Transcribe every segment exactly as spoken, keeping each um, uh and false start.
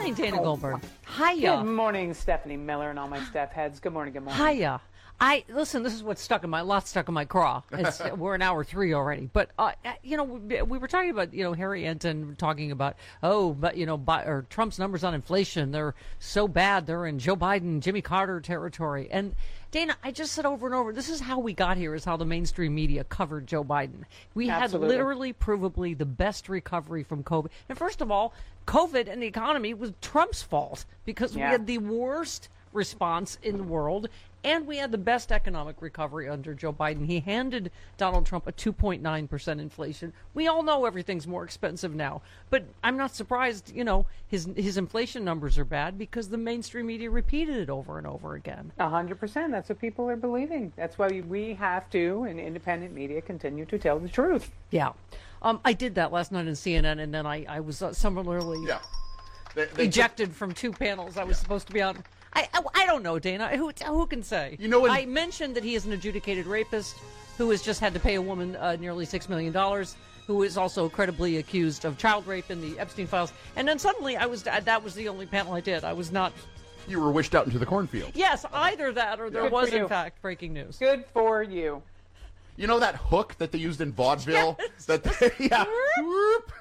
morning, Dana Goldberg. Hiya. Good morning, Stephanie Miller and all my staff heads. Good morning, good morning. Hiya. I listen. This is what's stuck in my lot, stuck in my craw. It's, we're in hour three already, but uh, you know, we, we were talking about you know Harry Enton talking about oh, but you know, Bi- or Trump's numbers on inflation, they're so bad, they're in Joe Biden, Jimmy Carter territory. And Dana, I just said over and over, this is how we got here, is how the mainstream media covered Joe Biden. We Absolutely. had literally, provably the best recovery from COVID. And first of all, COVID and the economy was Trump's fault because Yeah. we had the worst response in the world, and we had the best economic recovery under Joe Biden. He handed Donald Trump a two point nine percent inflation. We all know everything's more expensive now, but I'm not surprised, you know, his his inflation numbers are bad because the mainstream media repeated it over and over again. A hundred percent. That's what people are believing. That's why we have to, in independent media, continue to tell the truth. Yeah. Um, I did that last night on C N N, and then I, I was uh, similarly Yeah. They, they ejected took, from two panels I was supposed to be on. I, I, I don't know, Dana. Who who can say? You know when- I mentioned that he is an adjudicated rapist who has just had to pay a woman uh, nearly six million dollars, who is also credibly accused of child rape in the Epstein files. And then suddenly I was that was the only panel I did. I was not. You were wished out into the cornfield. Yes, either that or there Good was for you. in fact breaking news. Good for you. You know that hook that they used in vaudeville? Yes. That they, yeah. Whoop.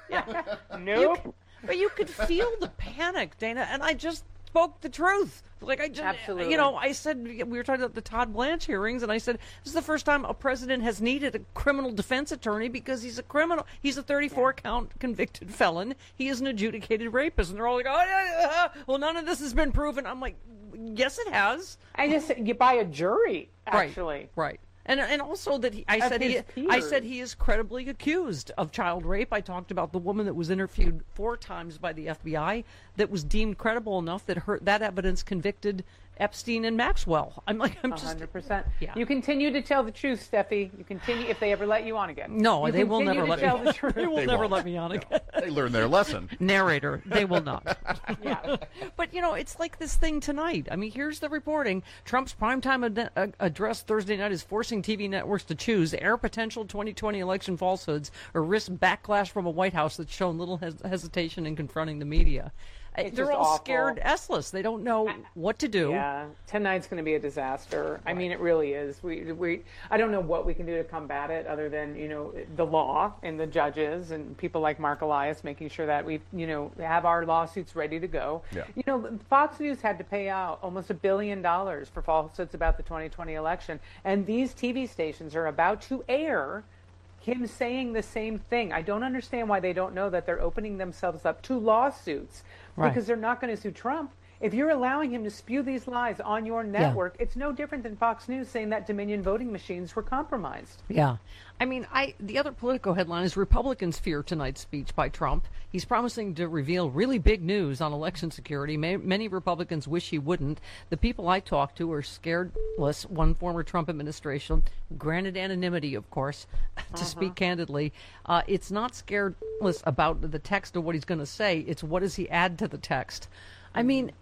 Nope. But you could feel the panic, Dana, and I just spoke the truth. Like I just, Absolutely. you know, I said we were talking about the Todd Blanche hearings, and I said this is the first time a president has needed a criminal defense attorney because he's a criminal. He's a thirty-four count convicted felon. He is an adjudicated rapist, and they're all like, oh yeah, yeah. Well, none of this has been proven. I'm like, yes, it has. I just you buy a jury actually. Right. Right. And and also that he, I Of said he his I peers. said he is credibly accused of child rape. I talked about the woman that was interviewed four times by the F B I that was deemed credible enough that her that evidence convicted Epstein and Maxwell. I'm like I'm A just hundred percent. Yeah. You continue to tell the truth, Steffi. You continue if they ever let you on again. no, You they will continue never to let tell me. the truth. They will They never won't. let me on again. They learned their lesson. Narrator, they will not. Yeah. But, you know, it's like this thing tonight. I mean, here's the reporting. Trump's primetime ad- uh, address Thursday night is forcing T V networks to choose air potential twenty twenty election falsehoods or risk backlash from a White House that's shown little hes- hesitation in confronting the media. Uh, It's They're just all awful. scared S-less. They don't know what to do. Yeah, tonight's going to be a disaster. I mean, it really is. We, we, I don't know what we can do to combat it other than, you know, the law and the judges and people like Mark Elias making sure that we, you know, have our lawsuits ready to go. Yeah. You know, Fox News had to pay out almost a billion dollars for falsehoods about the twenty twenty election, and these T V stations are about to air him saying the same thing. I don't understand why they don't know that they're opening themselves up to lawsuits Right. because they're not going to sue Trump. If you're allowing him to spew these lies on your network, it's no different than Fox News saying that Dominion voting machines were compromised. Yeah. I mean, I the other Politico headline is Republicans fear tonight's speech by Trump. He's promising to reveal really big news on election security. May, many Republicans wish he wouldn't. The people I talked to are scaredless. One former Trump administration, granted anonymity, of course, to speak candidly. Uh, it's not scaredless about the text of what he's going to say. It's what does he add to the text. I mean...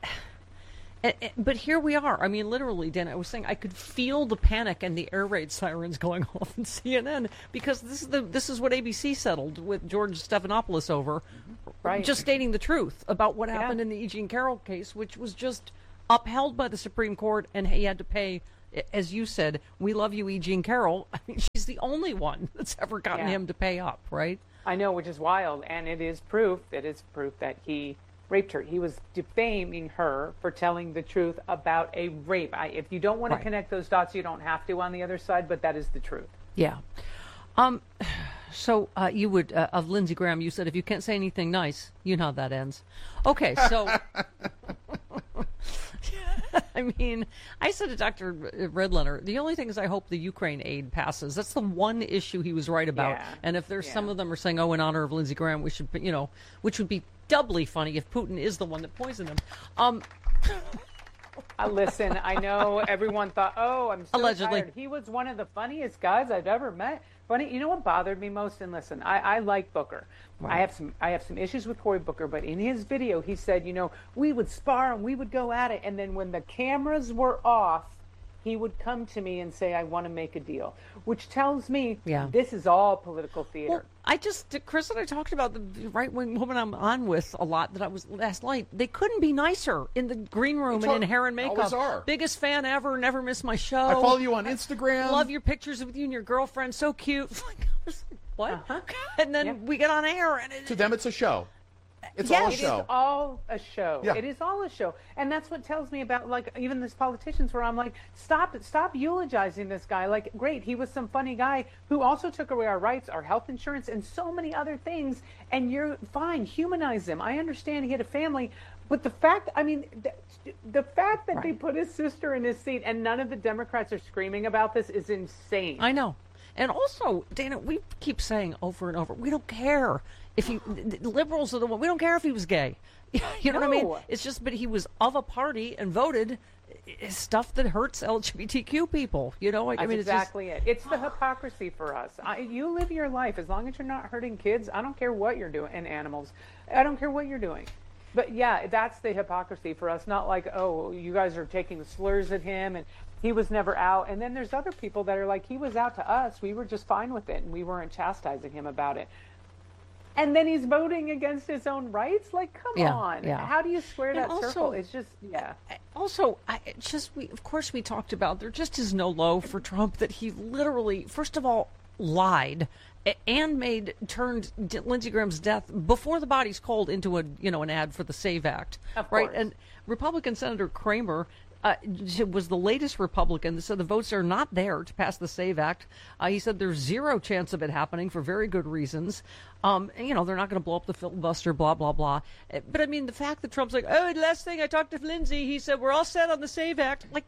Eh, eh, But here we are. I mean, literally, Dan, I was saying I could feel the panic and the air raid sirens going off in C N N because this is the this is what A B C settled with George Stephanopoulos over, Right. just stating the truth about what Yeah. happened in the E. Jean Carroll case, which was just upheld by the Supreme Court, and he had to pay. eh, As you said, we love you, E. Jean Carroll. I mean, she's the only one that's ever gotten Yeah. him to pay up, right? I know, which is wild, and it is proof. It is proof that he raped her. He was defaming her for telling the truth about a rape. I, if you don't want Right. to connect those dots, you don't have to on the other side, but that is the truth. Yeah. Um. So uh, you would uh, of Lindsey Graham. You said if you can't say anything nice, you know how that ends. Okay, so I mean, I said to Doctor Redlener, the only thing is I hope the Ukraine aid passes. That's the one issue he was right about. Yeah. And if there's Yeah. some of them are saying, oh, in honor of Lindsey Graham, we should, you know, which would be doubly funny if Putin is the one that poisoned him. Um. Uh, listen, I know everyone thought, oh, I'm so Allegedly. tired. He was one of the funniest guys I've ever met. Funny, you know what bothered me most? And listen, I, I like Booker. I have some I have some issues with Cory Booker, but in his video, he said, you know, we would spar and we would go at it. And then when the cameras were off, he would come to me and say, I want to make a deal, which tells me Yeah. this is all political theater. Well, I just, Chris and I talked about the right wing woman I'm on with a lot that I was last night. They couldn't be nicer in the green room They and in to- hair and makeup. always are. Biggest fan ever, never miss my show. I follow you on Instagram. Love your pictures with you and your girlfriend. So cute. Like, I was like, what? Uh-huh. And then Yeah. we get on air and it, To them, it's a show. It's Yes. all a It is show. all a show. Yeah. It is all a show. And that's what tells me about, like, even these politicians where I'm like, stop it. Stop eulogizing this guy. Like, great, he was some funny guy who also took away our rights, our health insurance, and so many other things. And you're fine. Humanize him. I understand he had a family. But the fact, I mean, the, the fact that they Right. put his sister in his seat and none of the Democrats are screaming about this is insane. I know. And also, Dana, we keep saying over and over, we don't care if he, the liberals are the one, we don't care if he was gay. You know what I mean? No. It's just, but he was of a party and voted eh, stuff that hurts L G B T Q people. You know, I, I That's mean, exactly it. It's the hypocrisy for us. I, you live your life as long as you're not hurting kids. I don't care what you're doing, and animals. I don't care what you're doing. But yeah, that's the hypocrisy for us. Not like, oh, you guys are taking slurs at him, and he was never out. And then there's other people that are like, he was out to us. We were just fine with it, and we weren't chastising him about it. And then he's voting against his own rights. Like, come Yeah, on. yeah. How do you square And that also- circle? It's just, yeah. Also, I it's just we of course we talked about there just is no low for Trump that he literally, first of all, lied a- and made turned D- Lindsey Graham's death before the body's cold into a you know an ad for the Save Act, Of right? course. And Republican Senator Kramer. Uh, was the latest Republican, so the votes are not there to pass the Save Act. Uh, he said there's zero chance of it happening for very good reasons. Um, and, you know, they're not going to blow up the filibuster, blah, blah, blah. Uh, But, I mean, the fact that Trump's like, oh, last thing I talked to Lindsey, he said we're all set on the Save Act. Like,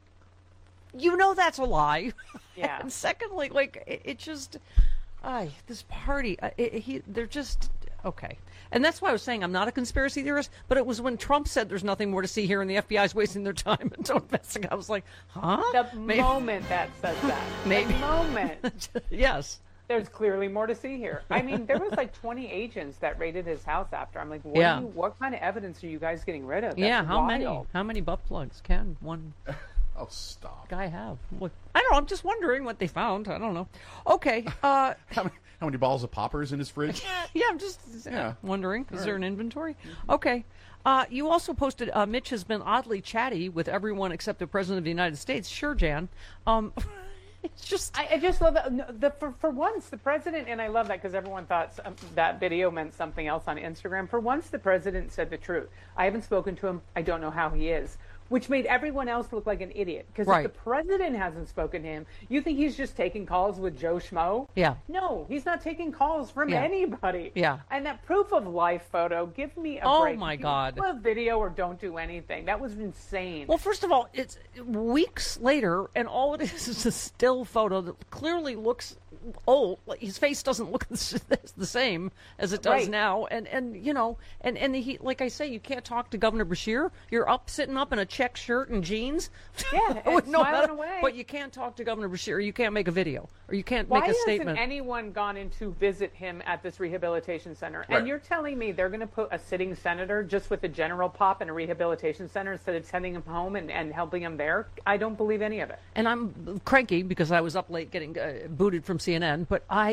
you know that's a lie. Yeah. And secondly, like, it, it just, ay, this party, uh, it, he, they're just, okay. And that's why I was saying I'm not a conspiracy theorist, but it was when Trump said there's nothing more to see here and the F B I is wasting their time and don't investigate. I was like, huh? The Maybe- moment that says that. Maybe. The moment. yes. There's clearly more to see here. I mean, there was like twenty agents that raided his house after. I'm like, what, Yeah. are you, what kind of evidence are you guys getting rid of? That's Yeah, how many? wild. How many butt plugs can one Oh, stop. guy have? What, I don't know. I'm just wondering what they found. I don't know. Okay. Uh, How many, how many balls of poppers in his fridge? yeah, I'm just uh, Yeah. wondering. Is All there right. an inventory? Okay. Uh, you also posted uh, Mitch has been oddly chatty with everyone except the President of the United States. Sure, Jan. Um, it's just. I, I just love that. No, the, for, for once, the president, and I love that because everyone thought some, that video meant something else on Instagram. For once, the president said the truth. I haven't spoken to him. I don't know how he is. Which made everyone else look like an idiot. Because Right. if the president hasn't spoken to him, you think he's just taking calls with Joe Schmo? Yeah. No, he's not taking calls from Yeah. anybody. Yeah. And that proof of life photo, give me a Oh, break. my You God. do a video or don't do anything. That was insane. Well, first of all, it's weeks later, and all it is is a still photo that clearly looks old. Like, his face doesn't look the same as it does Right. now. And, and you know, and, and he, like I say, you can't talk to Governor Bashir. You're up, sitting up in a check shirt and jeans. Yeah, and With no- smiling away. But you can't talk to Governor Bashir. Or you can't make a video. Or you can't Why make a hasn't statement. anyone gone in to visit him at this rehabilitation center? Right. And you're telling me they're going to put a sitting senator just with a general pop in a rehabilitation center instead of sending him home and, and helping him there? I don't believe any of it. And I'm cranky because I was up late getting uh, booted from C N N. But I,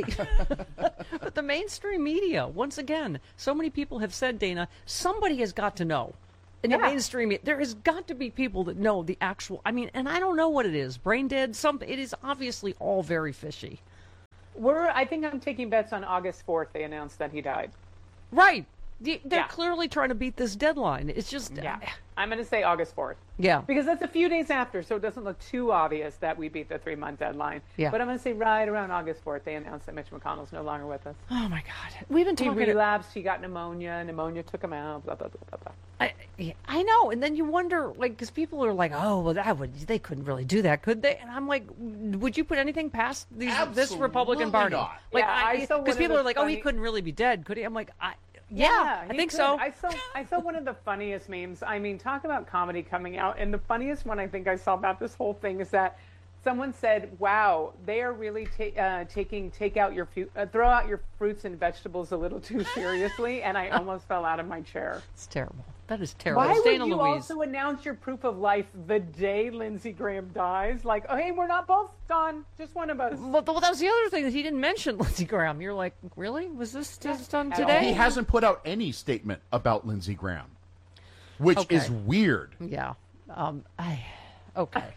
but the mainstream media, once again, so many people have said, Dana, somebody has got to know. In the Yeah. mainstream, me- there has got to be people that know the actual. I mean, and I don't know what it is. Brain dead. Something. It is obviously all very fishy. We're, I think I'm taking bets on August fourth. They announced that he died. Right. The- They're Yeah. clearly trying to beat this deadline. It's just. Yeah. I'm going to say August fourth. Yeah. Because that's a few days after, so it doesn't look too obvious that we beat the three-month deadline. Yeah. But I'm going to say right around August fourth, they announced that Mitch McConnell's no longer with us. Oh my God. We've been He talking. relapsed. He got pneumonia. Pneumonia took him out. Blah, blah, blah, blah, blah. I, yeah, I know, and then you wonder, like, because people are like, "Oh, well, that would they couldn't really do that, could they?" And I'm like, "Would you put anything past these this Absolutely Republican Party?" not. Like, Yeah, I saw one because of people the are like, "Oh, he funny- couldn't really be dead, could he?" I'm like, "I, yeah, I he think could. so." I saw I saw one of the funniest memes. I mean, talk about comedy coming out. And the funniest one I think I saw about this whole thing is that someone said, "Wow, they are really ta- uh, taking take out your fu- uh, throw out your fruits and vegetables a little too seriously." And I almost fell out of my chair. It's terrible. That is terrible. Why would Dana you Louise. also announce your proof of life the day Lindsey Graham dies? Like, oh, hey, we're not both done. Just one of us. Well, th- that was the other thing that he didn't mention, Lindsey Graham. You're like, really? Was this just done At all. today? He hasn't put out any statement about Lindsey Graham, which Okay. is weird. Yeah. Um, I, okay.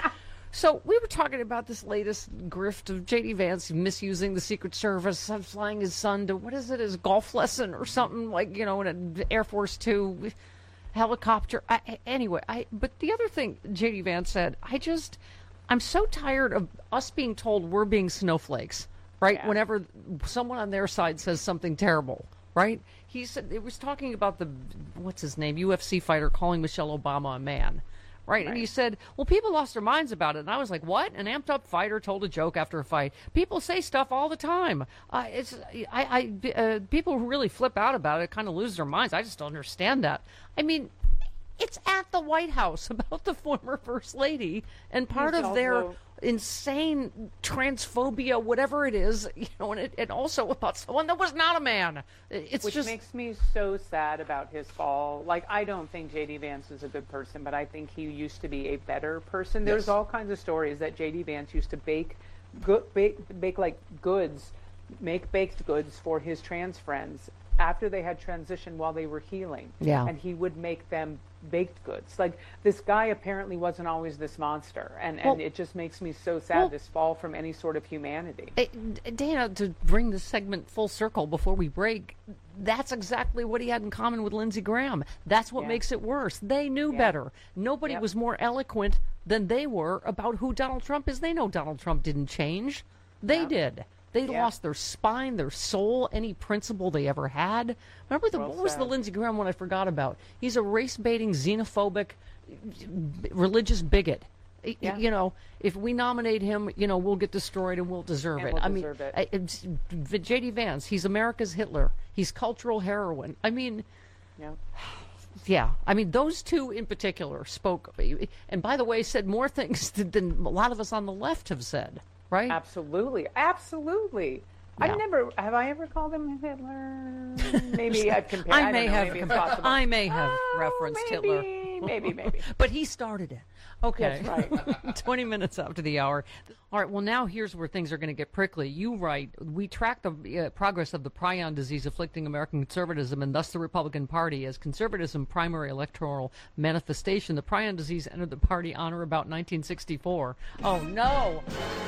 So we were talking about this latest grift of J D Vance misusing the Secret Service, uh, flying his son to, what is it, his golf lesson or something, like, you know, in an Air Force Two helicopter. I, I- anyway, I. But the other thing J D Vance said, I just, I'm so tired of us being told we're being snowflakes, right? Yeah. Whenever someone on their side says something terrible, right? He said, it was talking about the, what's his name, U F C fighter calling Michelle Obama a man. Right. And he said, well, people lost their minds about it. And I was like, what? An amped up fighter told a joke after a fight. People say stuff all the time. Uh, it's I, I uh, people who really flip out about it kind of lose their minds. I just don't understand that. I mean, it's at the White House about the former First Lady, and part He's of their also- insane transphobia, whatever it is, you know, and, it, and also about someone that was not a man. It's Which just makes me so sad about his fall. Like, I don't think J D Vance is a good person, but I think he used to be a better person. There's Yes. all kinds of stories that J D Vance used to bake, go, bake, bake like goods, make baked goods for his trans friends after they had transitioned while they were healing. Yeah. And he would make them baked goods. Like, this guy apparently wasn't always this monster. And, and Well- it just makes me so sad, well- this fall from any sort of humanity. Eh, Dana, to bring this segment full circle before we break, that's exactly what he had in common with Lindsey Graham. That's what Yeah. makes it worse. They knew Yeah. better. Nobody Yep. was more eloquent than they were about who Donald Trump is. They know Donald Trump didn't change. They Yep. did. They Yep. lost their spine, their soul, any principle they ever had. Remember the Well what was the said. Lindsey Graham one I forgot about? He's a race-baiting, xenophobic, religious bigot. Y- Yeah. You know, if we nominate him, you know, we'll get destroyed and we'll deserve And it. we'll I deserve mean, it. I- it's, V- J D Vance, he's America's Hitler. He's cultural heroin. I mean, Yeah. yeah. I mean, those two in particular spoke, and by the way, said more things than a lot of us on the left have said, right? Absolutely, absolutely. Yeah. I've never have I ever called him Hitler? Maybe I've compared. I may don't know, have, maybe it's possible. I may have Oh, referenced maybe, Hitler. Maybe, maybe. But he started it. Okay. That's right. twenty minutes after the hour. All right, well, now here's where things are going to get prickly. You write, we track the uh, progress of the prion disease afflicting American conservatism and thus the Republican Party. As conservatism primary electoral manifestation, the prion disease entered the party on or about nineteen sixty-four. Oh, no.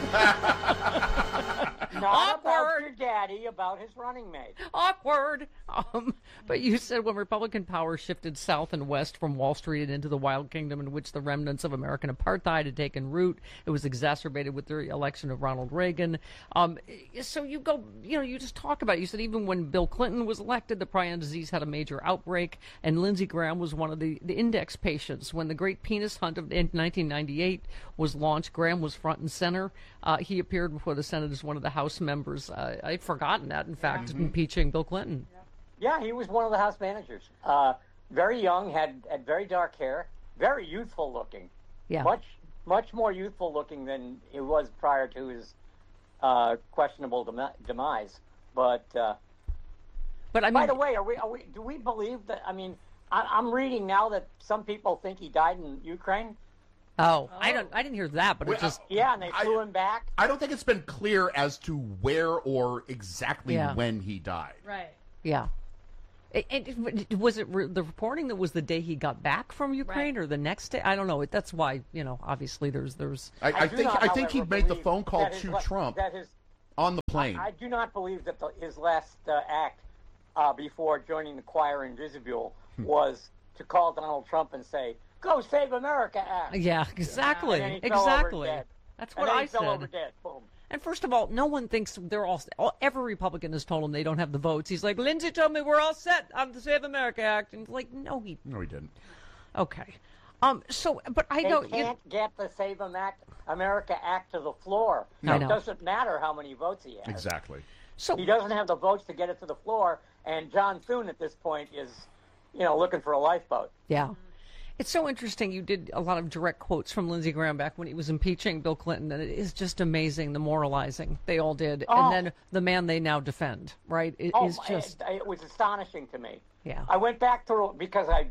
Not about Awkward. your daddy, about his running mate. Awkward. Um, but you said when Republican power shifted south and west from Wall Street and into the wild kingdom in which the remnants of American apartheid had taken root, it was exacerbated with the election of Ronald Reagan. Um, so you go, you know, you just talk about it. You said even when Bill Clinton was elected, the prion disease had a major outbreak, and Lindsey Graham was one of the, the index patients. When the Great Penis Hunt of in nineteen ninety-eight was launched, Graham was front and center. Uh, he appeared before the Senate as one of the House members. Uh, I'd forgotten that, in fact, impeaching Bill Clinton. Yeah, he was one of the House managers. Uh, very young, had, had very dark hair, very youthful looking. Yeah. Much, much more youthful looking than he was prior to his uh, questionable demi- demise. But uh, But I mean, by the way, are we, are we? Do we believe that? I mean, I, I'm reading now that some people think he died in Ukraine. oh, I don't, I didn't hear that, but it Well, just, Yeah, and they I- flew him back. I don't think it's been clear as to where or exactly Yeah. when he died. Right. yeah. It, it, was it re- the reporting that was the day he got back from Ukraine, Right. or the next day? I don't know. That's why, you know, obviously there's there's. I, I, do think not, I think he however, made the believe phone call that his to la- Trump That his on the plane. I do not believe that the, his last uh, act uh, before joining the choir in Vizibule Hmm. was to call Donald Trump and say, "Go Save America Act." Yeah, exactly, And then he fell over exactly. dead. That's And what then I he fell said. over dead. Boom. And first of all, no one thinks they're all, all. Every Republican has told him they don't have the votes. He's like, Lindsey told me we're all set on the Save America Act, and it's like, no, he. no, he didn't. Okay. Um. So, but I They know. you- can't get the Save Amer- America Act to the floor. I It know. doesn't matter how many votes he has. Exactly. so He doesn't have the votes to get it to the floor, and John Thune at this point is, you know, looking for a lifeboat. Yeah. It's so interesting. You did a lot of direct quotes from Lindsey Graham back when he was impeaching Bill Clinton, and it is just amazing the moralizing they all did. Oh. And then the man they now defend, right? It Oh, is my- just. it, it was astonishing to me. Yeah. I went back through because I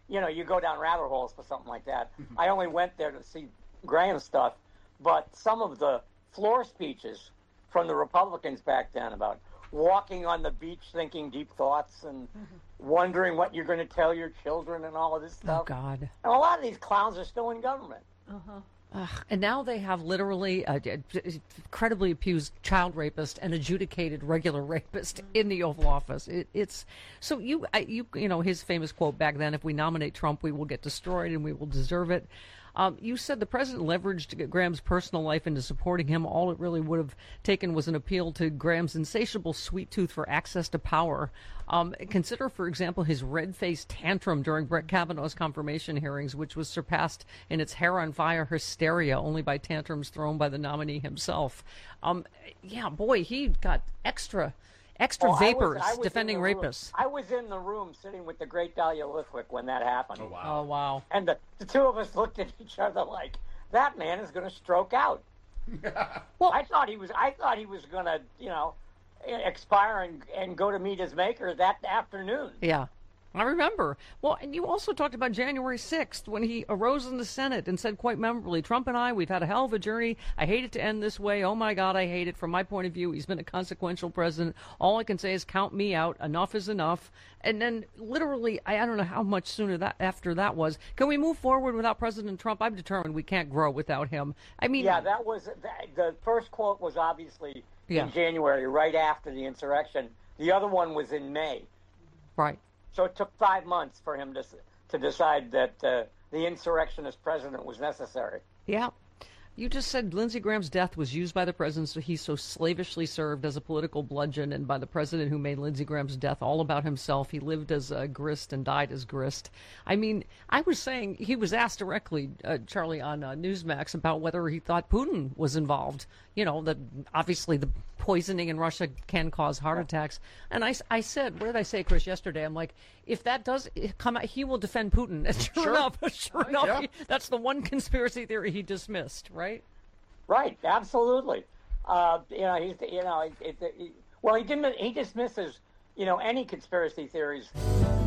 you know, you go down rabbit holes for something like that. I only went there to see Graham stuff, but some of the floor speeches from the Republicans back then about walking on the beach thinking deep thoughts and wondering what you're going to tell your children and all of this stuff. Oh, God. And a lot of these clowns are still in government. Uh-huh. Ugh, and now they have literally a, a credibly accused child rapist and adjudicated regular rapist in the Oval Office. It, it's so you, I, you, you know, his famous quote back then: "If we nominate Trump, we will get destroyed, and we will deserve it." Um, you said the president leveraged Graham's personal life into supporting him. All it really would have taken was an appeal to Graham's insatiable sweet tooth for access to power. Um, consider, for example, his red-faced tantrum during Brett Kavanaugh's confirmation hearings, which was surpassed in its hair-on-fire hysteria only by tantrums thrown by the nominee himself. Um, yeah, boy, he got extra... Extra Oh, vapors I was, I was defending in the room- rapists. I was in the room sitting with the great Dahlia Lithwick when that happened. Oh, wow. Oh, wow. And the, the two of us looked at each other like, that man is going to stroke out. Well, I thought he was. I thought he was going to, you know, expire and, and go to meet his maker that afternoon. yeah. I remember. Well, and you also talked about January sixth when he arose in the Senate and said quite memorably, Trump and I, we've had a hell of a journey. I hate it to end this way. Oh, my God, I hate it. From my point of view, he's been a consequential president. All I can say is count me out. Enough is enough. And then literally, I, I don't know how much sooner that after that was. Can we move forward without President Trump? I'm determined we can't grow without him. I mean, Yeah, that was that, the first quote was obviously Yeah. in January, right after the insurrection. The other one was in May. right. So it took five months for him to to decide that uh, the insurrectionist president was necessary. Yeah. You just said Lindsey Graham's death was used by the president, so he so slavishly served as a political bludgeon, and by the president who made Lindsey Graham's death all about himself. He lived as a grist and died as grist. I mean, I was saying, he was asked directly, uh, Charlie, on uh, Newsmax about whether he thought Putin was involved. You know, that obviously the poisoning in Russia can cause heart attacks. And I, I said, what did I say, Chris, yesterday? I'm like, if that does come out, he will defend Putin. And sure, Sure. enough, sure enough, yeah. he, that's the one conspiracy theory he dismissed, right? Right, absolutely. Uh, you know, he's you know, it, it, it, well, he didn't. He dismisses you know any conspiracy theories